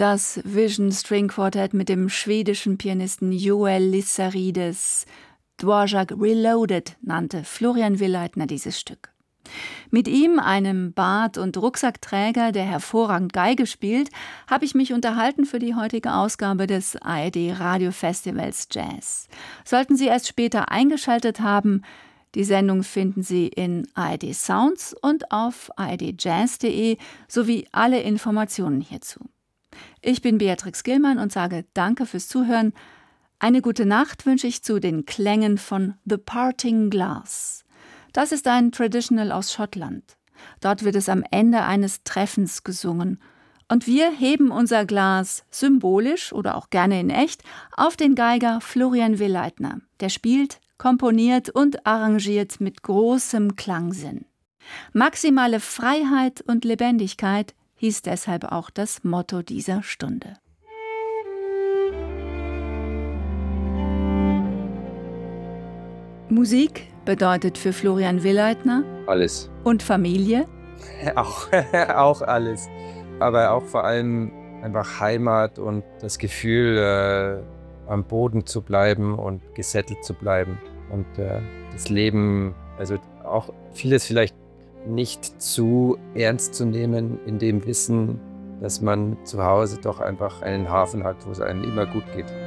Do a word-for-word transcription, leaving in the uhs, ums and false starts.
Das Vision String Quartet mit dem schwedischen Pianisten Joel Lissarides. Dvorak Reloaded nannte Florian Willeitner dieses Stück. Mit ihm, einem Bart- und Rucksackträger, der hervorragend Geige spielt, habe ich mich unterhalten für die heutige Ausgabe des A R D Radiofestivals Jazz. Sollten Sie erst später eingeschaltet haben, die Sendung finden Sie in A R D Sounds und auf a r d jazz punkt d e sowie alle Informationen hierzu. Ich bin Beatrix Gillmann und sage Danke fürs Zuhören. Eine gute Nacht wünsche ich zu den Klängen von The Parting Glass. Das ist ein Traditional aus Schottland. Dort wird es am Ende eines Treffens gesungen. Und wir heben unser Glas symbolisch oder auch gerne in echt auf den Geiger Florian Willeitner. Der spielt, komponiert und arrangiert mit großem Klangsinn. Maximale Freiheit und Lebendigkeit hieß deshalb auch das Motto dieser Stunde. Musik bedeutet für Florian Willeitner alles. Und Familie? auch, auch alles. Aber auch vor allem einfach Heimat und das Gefühl, äh, am Boden zu bleiben und gesettelt zu bleiben. Und äh, das Leben, also auch vieles vielleicht nicht zu ernst zu nehmen, in dem Wissen, dass man zu Hause doch einfach einen Hafen hat, wo es einem immer gut geht.